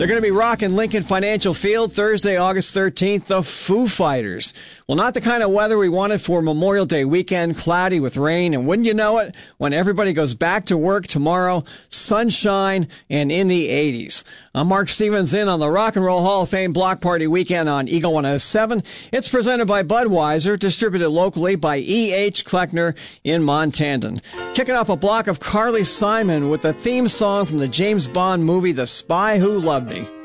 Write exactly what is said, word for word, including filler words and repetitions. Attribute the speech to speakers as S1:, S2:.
S1: They're going to be rocking Lincoln Financial Field Thursday, August thirteenth, the Foo Fighters. Well, not the kind of weather we wanted for Memorial Day weekend, cloudy with rain, and wouldn't you know it, when everybody goes back to work tomorrow, sunshine and in the eighties. I'm Mark Stevens in on the Rock and Roll Hall of Fame Block Party Weekend on Eagle one oh seven. It's presented by Budweiser, distributed locally by E H. Kleckner in Montanton. Kicking off a block of Carly Simon with the theme song from the James Bond movie The Spy Who Loved Me.